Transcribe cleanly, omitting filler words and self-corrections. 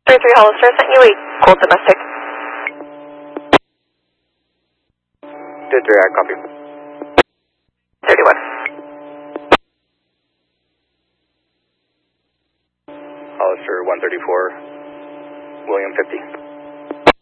33 Hollister sent you a Colt domestic. 23, I copy. 31. Hollister 134, William 50.